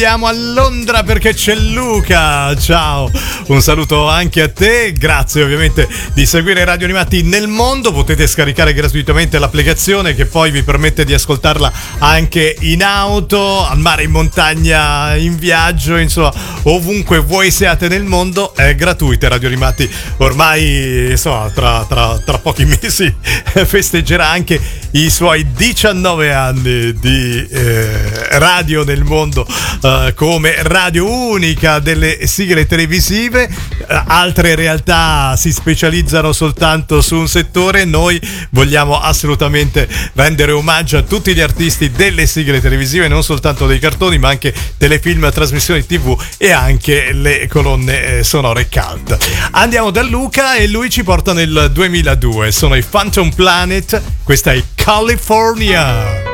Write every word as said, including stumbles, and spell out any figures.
Andiamo a Londra perché c'è Luca. Ciao, un saluto anche a te. Grazie ovviamente di seguire Radio Animati nel mondo. Potete scaricare gratuitamente l'applicazione che poi vi permette di ascoltarla anche in auto, al mare, in montagna, in viaggio, insomma ovunque voi siate nel mondo. È gratuita Radio Animati. Ormai insomma tra, tra, tra pochi mesi festeggerà anche i suoi diciannove anni di eh, radio nel mondo, eh, come radio unica delle sigle televisive. Eh, altre realtà si specializzano soltanto su un settore. Noi vogliamo assolutamente rendere omaggio a tutti gli artisti delle sigle televisive, non soltanto dei cartoni ma anche telefilm, trasmissioni tivù e anche le colonne eh, sonore cult. Andiamo da Luca e lui ci porta nel duemiladue. Sono i Phantom Planet. Questa è California.